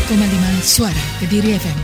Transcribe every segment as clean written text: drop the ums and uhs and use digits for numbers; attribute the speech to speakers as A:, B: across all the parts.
A: Suara Kediri FM.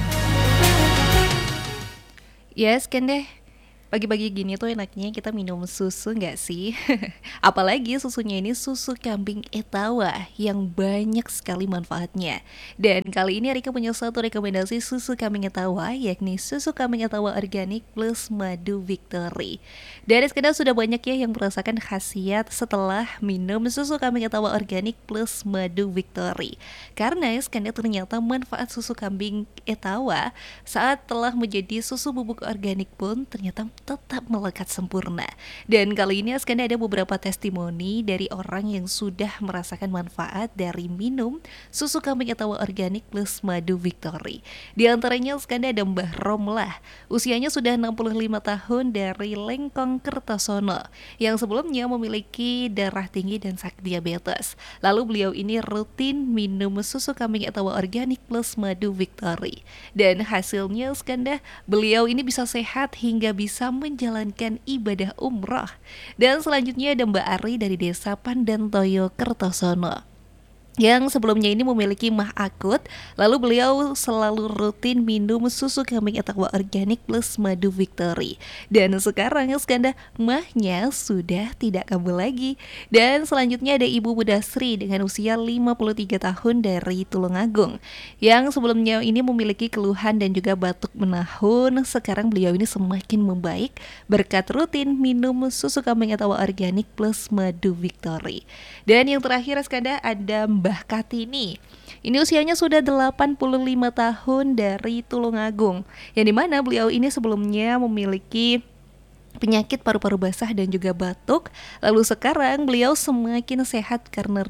B: Yes, kan deh. Pagi-pagi gini tuh enaknya kita minum susu nggak sih? Apalagi susunya ini susu kambing Etawa yang banyak sekali manfaatnya. Dan kali ini Rika punya satu rekomendasi susu kambing Etawa, yakni susu kambing Etawa organik plus madu Victory. Dan sekedar sudah banyak ya yang merasakan khasiat setelah minum susu kambing Etawa organik plus madu Victory. Karena sekedar ternyata manfaat susu kambing Etawa saat telah menjadi susu bubuk organik pun ternyata tetap melekat sempurna. Dan kali ini akan ada beberapa testimoni dari orang yang sudah merasakan manfaat dari minum susu kambing Etawa organik plus madu Victory. Di antaranya akan ada Mbah Romlah, usianya sudah 65 tahun dari Lengkong Kertosono, yang sebelumnya memiliki darah tinggi dan sakit diabetes. Lalu beliau ini rutin minum susu kambing Etawa organik plus madu Victory. Dan hasilnya skanda beliau ini bisa sehat hingga bisa menjalankan ibadah umrah. Dan selanjutnya ada Mbak Ari dari desa Pandantoyo Kertosono, yang sebelumnya ini memiliki mah akut, lalu beliau selalu rutin minum susu kambing Etawa organik plus madu Victory. Dan sekarang skanda mahnya sudah tidak kambuh lagi. Dan selanjutnya ada Ibu Budasri dengan usia 53 tahun dari Tulungagung, yang sebelumnya ini memiliki keluhan dan juga batuk menahun. Sekarang beliau ini semakin membaik berkat rutin minum susu kambing Etawa organik plus madu Victory. Dan yang terakhir skanda ada Mbah Kartini. Ini usianya sudah 85 tahun dari Tulungagung, yang dimana beliau ini sebelumnya memiliki penyakit paru-paru basah dan juga batuk. Lalu sekarang beliau semakin sehat karena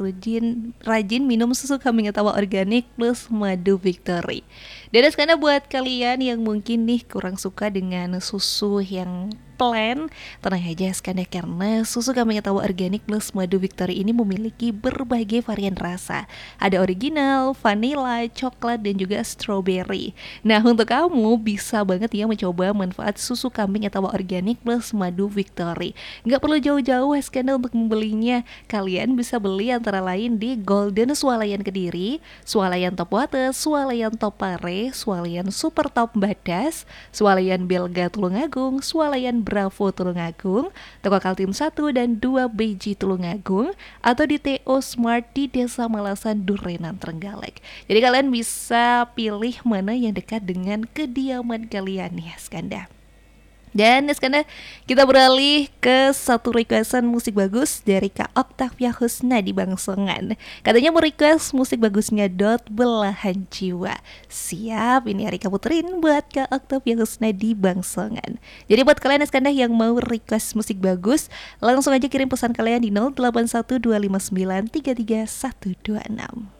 B: rajin minum susu kambing Etawa organik plus madu Victory. Dan sekarang buat kalian yang mungkin nih kurang suka dengan susu yang plain, tenang aja skanda karena susu kambing Etawa organik plus madu Victory ini memiliki berbagai varian rasa. Ada original, vanilla, coklat, dan juga strawberry. Nah, untuk kamu bisa banget ya mencoba manfaat susu kambing Etawa organik plus madu Victory. Nggak perlu jauh-jauh skanda untuk membelinya. Kalian bisa beli antara lain di Golden Swalayan Kediri, Swalayan Top Water, Swalayan Top Pare, Swalayan Super Top Badas, Swalayan Belga Tulungagung, Swalayan Bravo Tulungagung, Toko Kaltim 1 dan 2 BJ Tulungagung, atau di TO Smart di Desa Malasan Durenan Trenggalek. Jadi kalian bisa pilih mana yang dekat dengan kediaman kalian ya skanda. Dan sekarang kita beralih ke satu requestan musik bagus dari Kak Octavia Husna di Bangsongan. Katanya mau request musik bagusnya Dot Belahan Jiwa. Siap, ini Arika puterin buat Kak Octavia Husna di Bangsongan. Jadi buat kalian sekarang yang mau request musik bagus, langsung aja kirim pesan kalian di 081259333126.